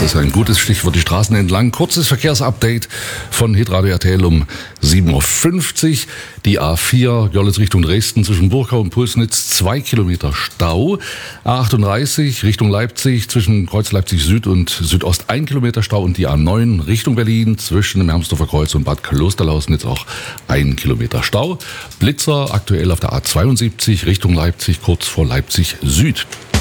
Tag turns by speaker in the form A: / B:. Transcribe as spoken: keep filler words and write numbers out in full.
A: ist ein gutes Stichwort, die Straßen entlang. Kurzes Verkehrsupdate von Hitradio R T L um sieben Uhr fünfzig. Die A vier Görlitz Richtung Dresden zwischen Burkau und Pulsnitz, zwei Kilometer Stau. A achtunddreißig Richtung Leipzig zwischen Kreuz Leipzig Süd und Südost, ein Kilometer Stau. Und die A neun Richtung Berlin zwischen dem Hermsdorfer Kreuz und Bad Klosterlausnitz auch ein Kilometer Stau. Blitzer aktuell auf der A zweiundsiebzig Richtung Leipzig, kurz vor Leipzig Süd.